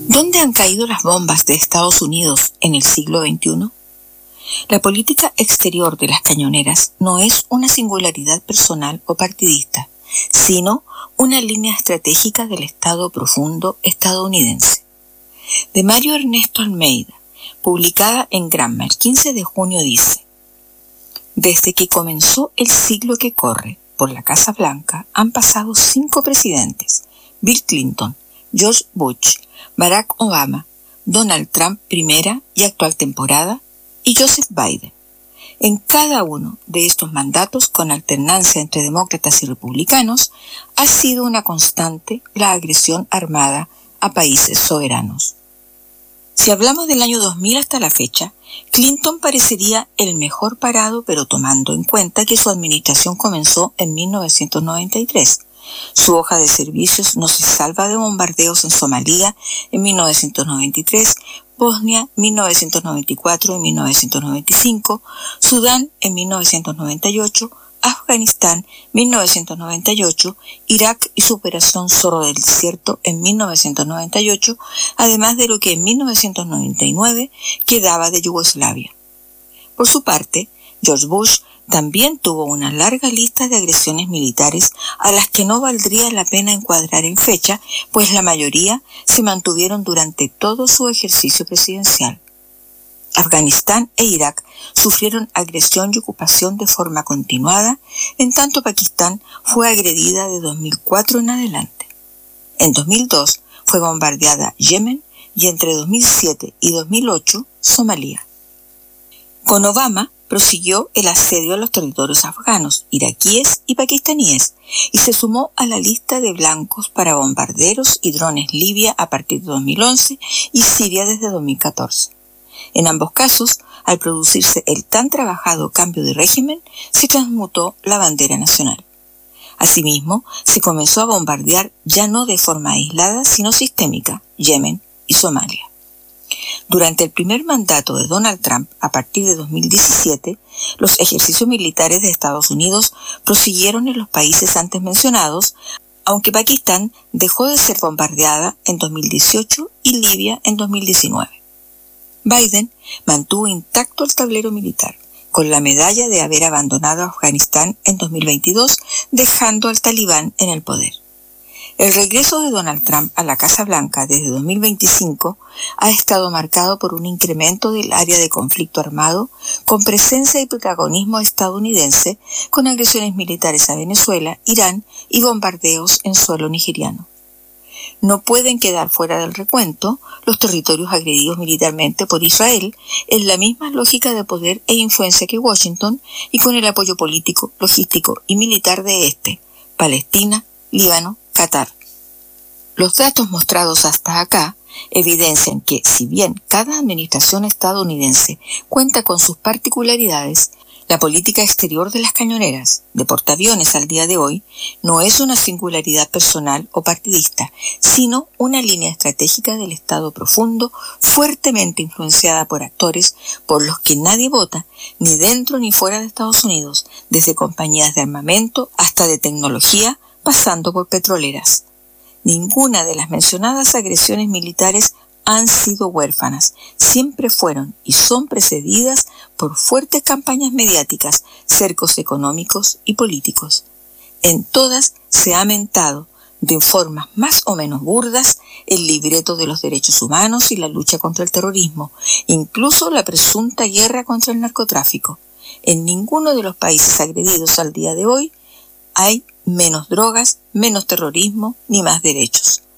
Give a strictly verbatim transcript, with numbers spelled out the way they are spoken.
¿Dónde han caído las bombas de Estados Unidos en el siglo veintiuno? La política exterior de las cañoneras no es una singularidad personal o partidista, sino una línea estratégica del Estado profundo estadounidense. De Mario Ernesto Almeida, publicada en Gramma el quince de junio, dice: desde que comenzó el siglo que corre, por la Casa Blanca han pasado cinco presidentes: Bill Clinton, George Bush, Barack Obama, Donald Trump primera y actual temporada, y Joseph Biden. En cada uno de estos mandatos, con alternancia entre demócratas y republicanos, ha sido una constante la agresión armada a países soberanos. Si hablamos del año dos mil hasta la fecha, Clinton parecería el mejor parado, pero tomando en cuenta que su administración comenzó en mil novecientos noventa y tres. Su hoja de servicios no se salva de bombardeos en Somalia en mil novecientos noventa y tres, Bosnia mil novecientos noventa y cuatro y mil novecientos noventa y cinco, Sudán en mil novecientos noventa y ocho, Afganistán mil novecientos noventa y ocho, Irak y su operación Zorro del Desierto en mil novecientos noventa y ocho, además de lo que en mil novecientos noventa y nueve quedaba de Yugoslavia. Por su parte, George Bush también tuvo una larga lista de agresiones militares a las que no valdría la pena encuadrar en fecha, pues la mayoría se mantuvieron durante todo su ejercicio presidencial. Afganistán e Irak sufrieron agresión y ocupación de forma continuada, en tanto Pakistán fue agredida de dos mil cuatro en adelante. En dos mil dos fue bombardeada Yemen y entre dos mil siete y dos mil ocho Somalia. Con Obama prosiguió el asedio a los territorios afganos, iraquíes y pakistaníes, y se sumó a la lista de blancos para bombarderos y drones Libia a partir de dos mil once y Siria desde dos mil catorce. En ambos casos, al producirse el tan trabajado cambio de régimen, se transmutó la bandera nacional. Asimismo, se comenzó a bombardear ya no de forma aislada, sino sistémica, Yemen y Somalia. Durante el primer mandato de Donald Trump, a partir de dos mil diecisiete, los ejercicios militares de Estados Unidos prosiguieron en los países antes mencionados, aunque Pakistán dejó de ser bombardeada en dos mil dieciocho y Libia en dos mil diecinueve. Biden mantuvo intacto el tablero militar, con la medalla de haber abandonado a Afganistán en dos mil veintidós, dejando al talibán en el poder. El regreso de Donald Trump a la Casa Blanca desde dos mil veinticinco ha estado marcado por un incremento del área de conflicto armado, con presencia y protagonismo estadounidense, con agresiones militares a Venezuela, Irán y bombardeos en suelo nigeriano. No pueden quedar fuera del recuento los territorios agredidos militarmente por Israel, en la misma lógica de poder e influencia que Washington, y con el apoyo político, logístico y militar de este, Palestina, Líbano, Qatar. Los datos mostrados hasta acá evidencian que, si bien cada administración estadounidense cuenta con sus particularidades, la política exterior de las cañoneras de portaaviones al día de hoy no es una singularidad personal o partidista, sino una línea estratégica del Estado profundo, fuertemente influenciada por actores por los que nadie vota, ni dentro ni fuera de Estados Unidos, desde compañías de armamento hasta de tecnología, pasando por petroleras. Ninguna de las mencionadas agresiones militares han sido huérfanas, siempre fueron y son precedidas por fuertes campañas mediáticas, cercos económicos y políticos. En todas se ha mentado, de formas más o menos burdas, el libreto de los derechos humanos y la lucha contra el terrorismo, incluso la presunta guerra contra el narcotráfico. En ninguno de los países agredidos al día de hoy hay menos drogas, menos terrorismo, ni más derechos.